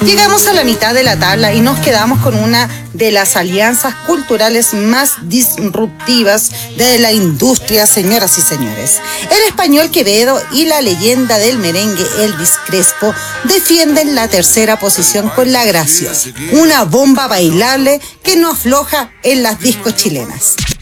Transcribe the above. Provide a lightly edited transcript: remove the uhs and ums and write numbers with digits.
Llegamos a la mitad de la tabla y nos quedamos con una de las alianzas culturales más disruptivas de la industria, señoras y señores. El español Quevedo y la leyenda del merengue Elvis Crespo defienden la tercera posición con La Graciosa, una bomba bailable que no afloja en las discos chilenas.